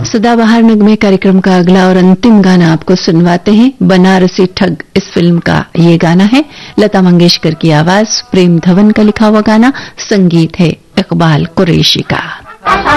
सदाबहार नगमे कार्यक्रम का अगला और अंतिम गाना आपको सुनवाते हैं। बनारसी ठग इस फिल्म का ये गाना है। लता मंगेशकर की आवाज, प्रेम धवन का लिखा हुआ गाना, संगीत है इकबाल कुरैशी का।